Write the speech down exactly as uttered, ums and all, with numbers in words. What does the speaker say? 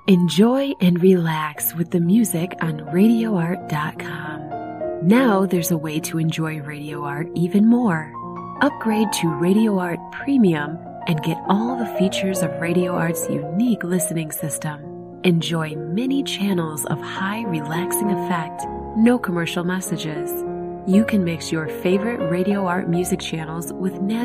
Enjoy and relax with the music on radio art dot com. Now there's a way to enjoy Radio Art even more. Upgrade to Radio Art Premium and get all the features of Radio Art's unique listening system. Enjoy many channels of high relaxing effect, no commercial messages. You can mix your favorite Radio Art music channels with natural